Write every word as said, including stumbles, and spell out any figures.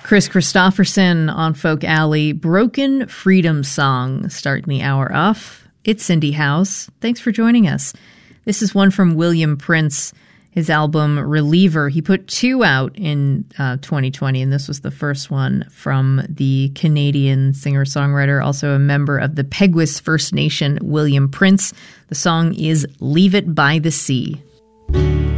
Chris Christopherson on Folk Alley, Broken Freedom Song, starting the hour off. It's Cindy House. Thanks for joining us. This is one from William Prince, his album Reliever. He put two out in uh, twenty twenty, and this was the first one from the Canadian singer-songwriter, also a member of the Peguis First Nation, William Prince. The song is Leave It by the Sea.